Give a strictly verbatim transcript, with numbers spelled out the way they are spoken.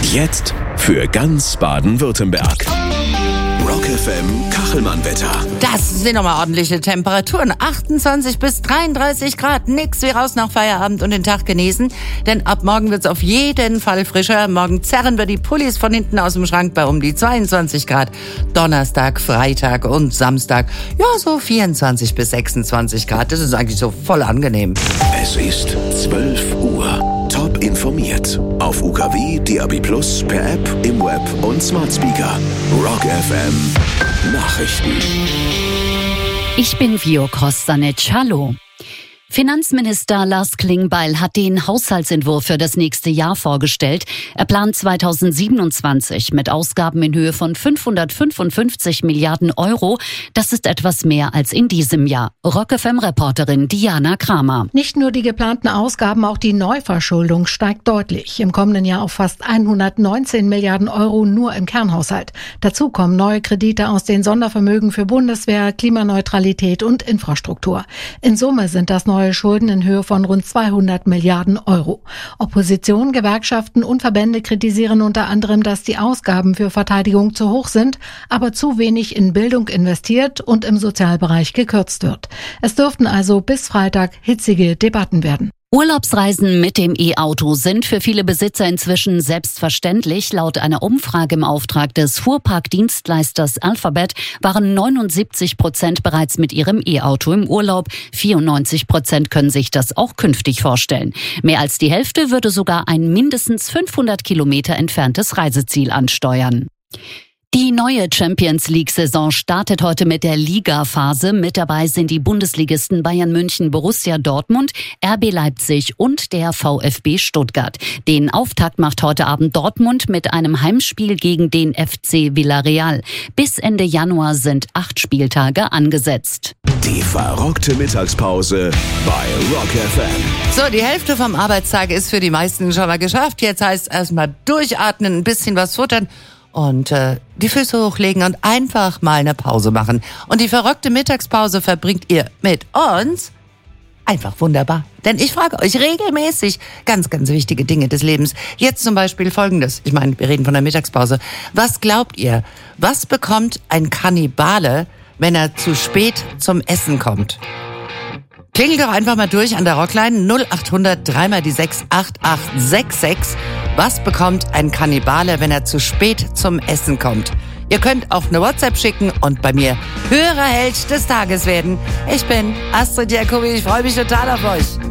Jetzt für ganz Baden-Württemberg. Rock F M Kachelmann-Wetter. Das sind nochmal ordentliche Temperaturen. achtundzwanzig bis dreiunddreißig Grad. Nix wie raus nach Feierabend und den Tag genießen. Denn ab morgen wird's auf jeden Fall frischer. Morgen zerren wir die Pullis von hinten aus dem Schrank bei um die zweiundzwanzig Grad. Donnerstag, Freitag und Samstag. Ja, so vierundzwanzig bis sechsundzwanzig Grad. Das ist eigentlich so voll angenehm. Es ist zwölf Uhr. Top informiert. Auf U K W, D A B Plus, per App, im Web und Smart Speaker. Rock F M Nachrichten. Ich bin Vio Kostanic. Hallo. Finanzminister Lars Klingbeil hat den Haushaltsentwurf für das nächste Jahr vorgestellt. Er plant zweitausendsiebenundzwanzig mit Ausgaben in Höhe von fünfhundertfünfundfünfzig Milliarden Euro. Das ist etwas mehr als in diesem Jahr. Rock F M-Reporterin Diana Kramer. Nicht nur die geplanten Ausgaben, auch die Neuverschuldung steigt deutlich. Im kommenden Jahr auf fast hundertneunzehn Milliarden Euro nur im Kernhaushalt. Dazu kommen neue Kredite aus den Sondervermögen für Bundeswehr, Klimaneutralität und Infrastruktur. In Summe sind das neue Schulden in Höhe von rund zweihundert Milliarden Euro. Opposition, Gewerkschaften und Verbände kritisieren unter anderem, dass die Ausgaben für Verteidigung zu hoch sind, aber zu wenig in Bildung investiert und im Sozialbereich gekürzt wird. Es dürften also bis Freitag hitzige Debatten werden. Urlaubsreisen mit dem E-Auto sind für viele Besitzer inzwischen selbstverständlich. Laut einer Umfrage im Auftrag des Fuhrparkdienstleisters Alphabet waren neunundsiebzig Prozent bereits mit ihrem E-Auto im Urlaub. vierundneunzig Prozent können sich das auch künftig vorstellen. Mehr als die Hälfte würde sogar ein mindestens fünfhundert Kilometer entferntes Reiseziel ansteuern. Die neue Champions-League-Saison startet heute mit der Liga-Phase. Mit dabei sind die Bundesligisten Bayern München, Borussia Dortmund, R B Leipzig und der VfB Stuttgart. Den Auftakt macht heute Abend Dortmund mit einem Heimspiel gegen den F C Villarreal. Bis Ende Januar sind acht Spieltage angesetzt. Die verrockte Mittagspause bei Rock F M. So, die Hälfte vom Arbeitstag ist für die meisten schon mal geschafft. Jetzt heißt erstmal durchatmen, ein bisschen was futtern. Und äh, die Füße hochlegen und einfach mal eine Pause machen. Und die verrückte Mittagspause verbringt ihr mit uns einfach wunderbar. Denn ich frage euch regelmäßig ganz, ganz wichtige Dinge des Lebens. Jetzt zum Beispiel Folgendes. Ich meine, wir reden von der Mittagspause. Was glaubt ihr, was bekommt ein Kannibale, wenn er zu spät zum Essen kommt? Klingelt doch einfach mal durch an der Rockline null acht hundert drei mal die sechs acht acht sechs sechs. Was bekommt ein Kannibale, wenn er zu spät zum Essen kommt? Ihr könnt auch eine WhatsApp schicken und bei mir Hörerheld des Tages werden. Ich bin Astrid Jacobi, ich freue mich total auf euch.